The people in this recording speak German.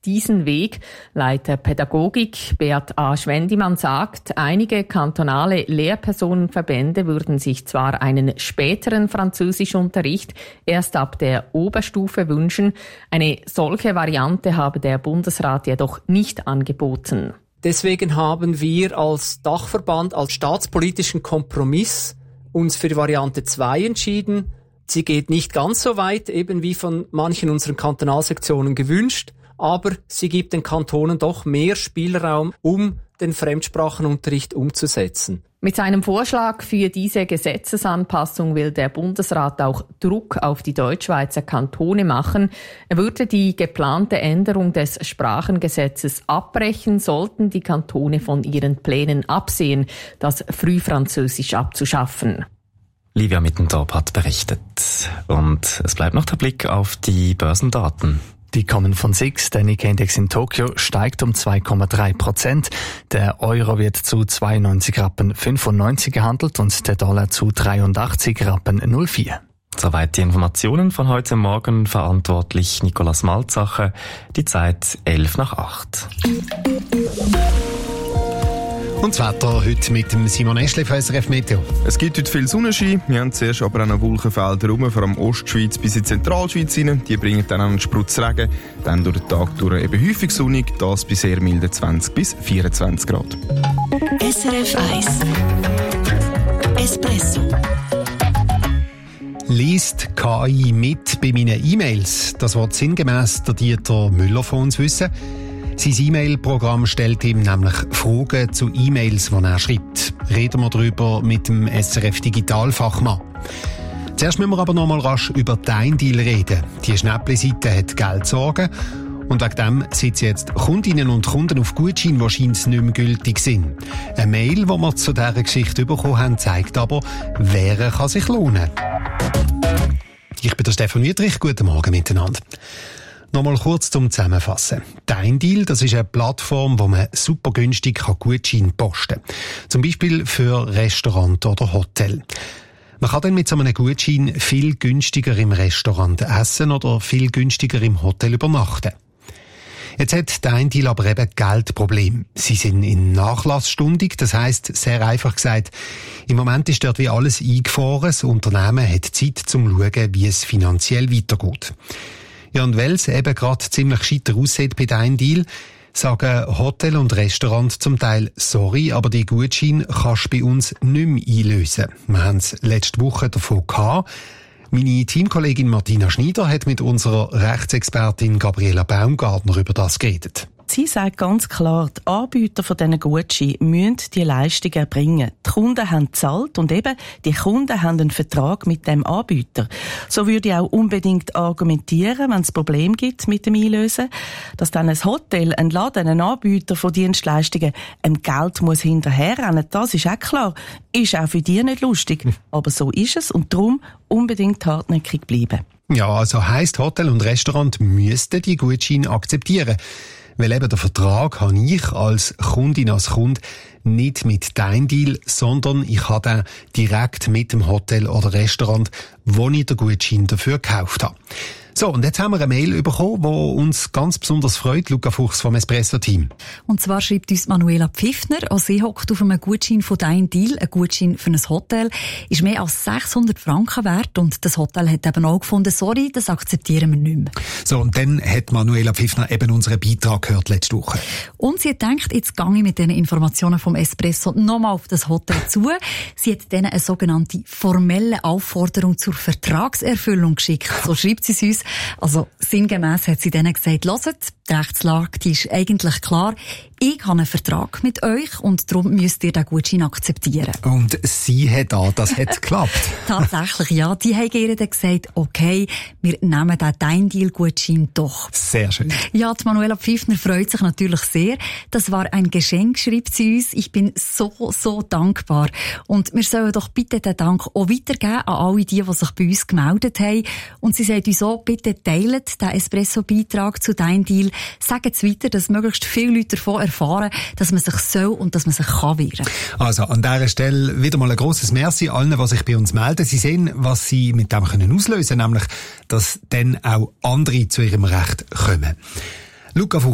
diesen Weg. Leiter Pädagogik Beat A. Schwendimann sagt, einige kantonale Lehrpersonenverbände würden sich zwar einen späteren Französischunterricht erst ab der Oberstufe wünschen, eine solche Variante habe der Bundesrat jedoch nicht angeboten. Deswegen haben wir als Dachverband, als staatspolitischen Kompromiss uns für die Variante 2 entschieden. Sie geht nicht ganz so weit, eben wie von manchen unseren Kantonalsektionen gewünscht, aber sie gibt den Kantonen doch mehr Spielraum, um den Fremdsprachenunterricht umzusetzen. Mit seinem Vorschlag für diese Gesetzesanpassung will der Bundesrat auch Druck auf die Deutschschweizer Kantone machen. Er würde die geplante Änderung des Sprachengesetzes abbrechen, sollten die Kantone von ihren Plänen absehen, das Frühfranzösisch abzuschaffen. Livia Mittendorp hat berichtet. Und es bleibt noch der Blick auf die Börsendaten. Die kommen von SIX. Der Nikkei-Index in Tokio steigt um 2,3%. Der Euro wird zu 92,95 gehandelt und der Dollar zu 83,04. Soweit die Informationen von heute Morgen. Verantwortlich Nicolas Malzacher. Die Zeit 7:11. Und das Wetter heute mit dem Simon Eschle von SRF Meteo. Es gibt heute viel Sonnenschein. Wir haben zuerst aber auch noch Wolkenfelder rum, vor allem Ostschweiz bis in die Zentralschweiz rein. Die bringen dann einen Sprutz Regen. Dann durch den Tag durch eben häufig sonnig, das bei sehr milden 20 bis 24 Grad. SRF 1 Espresso. Liest KI mit bei meinen E-Mails? Das wird sinngemäss der Dieter Müller von uns wissen. Sein E-Mail-Programm stellt ihm nämlich Fragen zu E-Mails, die er schreibt. Reden wir darüber mit dem SRF Digitalfachmann. Zuerst müssen wir aber noch mal rasch über DeinDeal reden. Die Schnäppli-Seite hat Geldsorgen und wegen dem sitzen jetzt Kundinnen und Kunden auf Gutscheine, die scheinbar nicht mehr gültig sind. Eine Mail, die wir zu dieser Geschichte bekommen haben, zeigt aber, wer kann sich lohnen. Ich bin der Stefan Wietrich. Guten Morgen miteinander. Nochmal kurz zum Zusammenfassen. DeinDeal, das ist eine Plattform, wo man super günstig Gutscheine posten kann. Zum Beispiel für Restaurant oder Hotel. Man kann dann mit so einem Gutschein viel günstiger im Restaurant essen oder viel günstiger im Hotel übernachten. Jetzt hat DeinDeal aber eben Geldproblem. Sie sind in Nachlassstundig, das heisst, sehr einfach gesagt, im Moment ist dort wie alles eingefroren. Das Unternehmen hat Zeit zum Schauen, wie es finanziell weitergeht. Ja, und weil es eben gerade ziemlich scheiter aussieht bei DeinDeal, sagen Hotel und Restaurant zum Teil, sorry, aber die Gutscheine kannst du bei uns nicht mehr einlösen. Wir haben es letzte Woche davon gehabt. Meine Teamkollegin Martina Schneider hat mit unserer Rechtsexpertin Gabriela Baumgartner über das geredet. Sie sagt ganz klar, die Anbieter von diesen Gutscheinen müssen die Leistungen erbringen. Die Kunden haben gezahlt und eben die Kunden haben einen Vertrag mit dem Anbieter. So würde ich auch unbedingt argumentieren, wenn es Probleme gibt mit dem Einlösen, dass dann ein Hotel, ein Laden, ein Anbieter von Dienstleistungen Geld muss hinterherrennen. Das ist auch klar. Ist auch für die nicht lustig. Aber so ist es und darum unbedingt hartnäckig bleiben. Ja, also heisst Hotel und Restaurant müssten die Gutscheine akzeptieren. Weil eben der Vertrag habe ich als Kundin, als Kunde nicht mit DeinDeal, sondern ich habe den direkt mit dem Hotel oder Restaurant, wo ich den Gutschein dafür gekauft habe. So, und jetzt haben wir eine Mail bekommen, die uns ganz besonders freut, Luca Fuchs vom Espresso-Team. Und zwar schreibt uns Manuela Pfiffner, auch sie hockt auf einem Gutschein von DeinDeal, ein Gutschein für ein Hotel, ist mehr als 600 Franken wert und das Hotel hat eben auch gefunden, sorry, das akzeptieren wir nicht mehr. So, und dann hat Manuela Pfiffner eben unseren Beitrag gehört letzte Woche. Und sie hat gedacht, jetzt gehe ich mit diesen Informationen vom Espresso nochmal auf das Hotel zu. Sie hat denen eine sogenannte formelle Aufforderung zur Vertragserfüllung geschickt. So schreibt sie es uns. Also sinngemäss hat sie denen gesagt, hört, die Rechtslage die ist eigentlich klar. Ich habe einen Vertrag mit euch und darum müsst ihr den Gutschein akzeptieren. Und sie hat das hat geklappt. Tatsächlich, ja. Die haben ihr dann gesagt, okay, wir nehmen den DeinDeal-Gutschein doch. Sehr schön. Ja, die Manuela Pfiffner freut sich natürlich sehr. Das war ein Geschenk, schreibt sie uns. Ich bin so dankbar. Und wir sollen doch bitte den Dank auch weitergeben an alle die sich bei uns gemeldet haben. Und sie sagt uns auch, bitte teilt den Espresso-Beitrag zu DeinDeal. Sagt es weiter, dass möglichst viele Leute davon erfahren, dass man sich soll und dass man sich kann wehren. Also an dieser Stelle wieder mal ein grosses Merci allen, die sich bei uns melden. Sie sehen, was sie mit dem auslösen können, nämlich, dass dann auch andere zu ihrem Recht kommen. Luca Fuchs